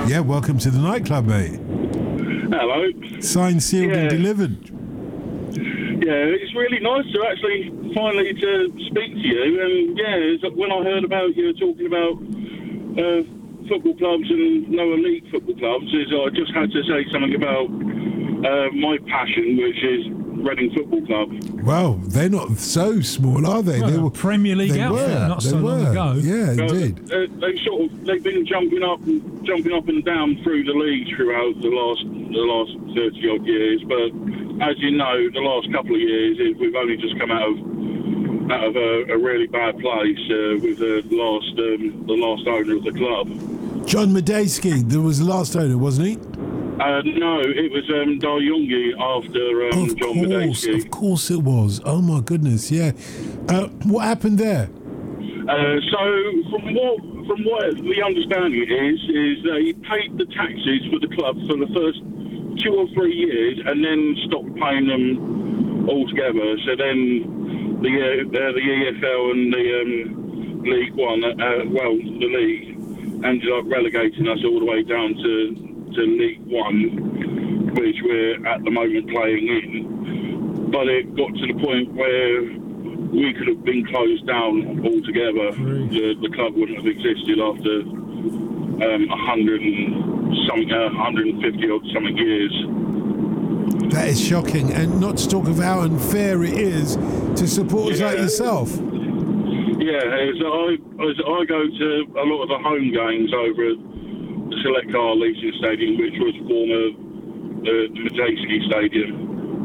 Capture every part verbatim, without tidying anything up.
Yeah, welcome to the nightclub, mate. Hello. Signed, sealed yeah. and delivered. Yeah, it's really nice to actually finally to speak to you. And yeah, it's, when I heard about you talking about uh, football clubs and lower league football clubs, is I just had to say something about uh, my passion, which is Reading Football Club. Well, they're not so small, are they? Well, they were Premier League they outfit were, not they so were. long ago. Yeah, Uh, indeed. uh, they've sort of they've been jumping up, and, jumping up and down through the league throughout the last the last thirty odd years. But as you know, the last couple of years it, we've only just come out of out of a, a really bad place uh, with the last um, the last owner of the club. John Medeski, there was the last owner, wasn't he? Uh, no, it was um, Dar Youngie after um, Of John course, Medeski. of course it was. Oh my goodness, yeah. Uh, what happened there? Uh, so from what from what the understanding is, is that he paid the taxes for the club for the first two or three years, and then stopped paying them altogether. So then the uh, the E F L and the um, League One, uh, well, the league ended up relegating us all the way down to. to League One, which we're at the moment playing in. But it got to the point where we could have been closed down altogether. The, the club wouldn't have existed after um, one hundred and something, uh, one hundred fifty or something years. That is shocking, and not to talk of how unfair it is to supporters Yeah. like yourself. Yeah, as I, as I go to a lot of the home games over at the Select Car Leasing Stadium, which was former uh, Medeski Stadium.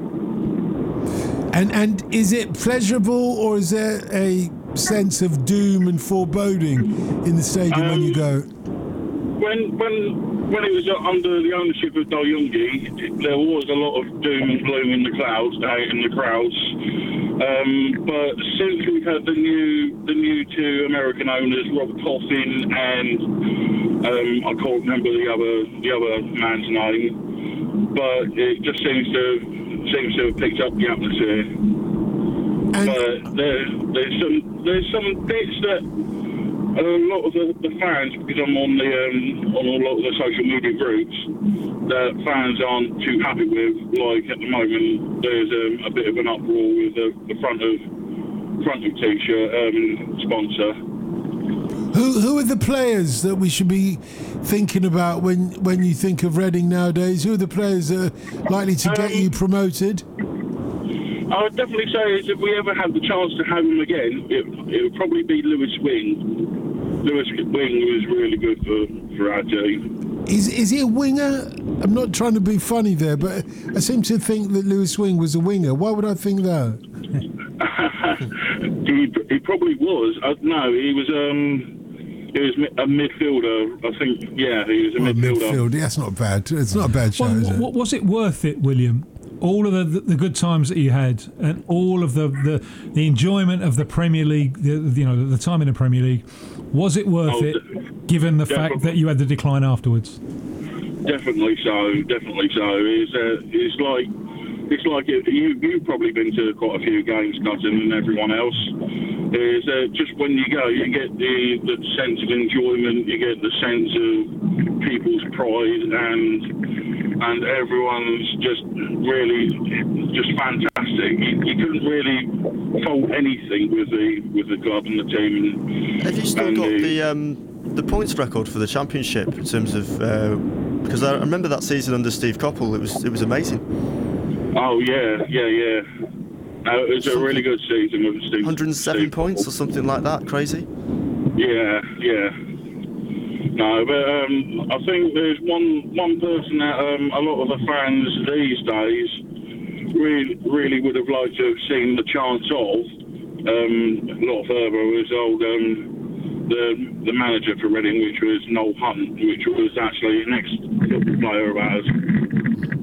And and is it pleasurable, or is there a sense of doom and foreboding in the stadium Um, when you go? When when when it was under the ownership of Dar Youngie, there was a lot of doom and gloom in the clouds, uh, in the crowds. Um, but since we had the new the new two American owners, Robert Coffin and um, I can't remember the other the other man's name, but it just seems to seems to have picked up the atmosphere. And But there, there's some there's some bits that a lot of the, the fans, because I'm on the um, on a lot of the social media groups, that fans aren't too happy with. Like at the moment, there's um, a bit of an uproar with the, the front of front of t-shirt um, sponsor. who who are the players that we should be thinking about when when you think of Reading nowadays? Who are the players that are likely to get Um, you promoted? I would definitely say is if we ever had the chance to have him again, it, it would probably be Lewis Wing. Lewis Wing was really good for, for our team. Is is he a winger? I'm not trying to be funny there, but I seem to think that Lewis Wing was a winger. Why would I think that? he, he probably was. Uh, no, he was um, he was mi- a midfielder. I think, yeah, he was a Well, midfielder. midfield. Yeah, that's not bad. It's not a bad show, Well, is it? w- was it worth it, William? All of the, the good times that you had, and all of the, the, the enjoyment of the Premier League, the, you know, the time in the Premier League, was it worth Oh, it, de- given the fact definitely. that you had the decline afterwards? Definitely so. Definitely so. It's uh, it's like it's like it, you you've probably been to quite a few games, Cotton, and everyone else. Is uh, just when you go, you get the, the sense of enjoyment, you get the sense of people's pride, and and everyone's just really just fantastic. You, you couldn't really fault anything with the with the club and the team. Have you still and got the, the um, the points record for the championship in terms of? Uh, because I remember that season under Steve Coppell, it was it was amazing. Oh yeah, yeah, yeah. Uh, it was a really good season with Steve. one hundred seven Steve points Coppell. or something like that. Crazy. Yeah, yeah. No, but um, I think there's one one person that um, a lot of the fans these days really really would have liked to have seen the chance of um, a lot further was old um, the the manager for Reading, which was Noel Hunt, which was actually an ex-football player of ours.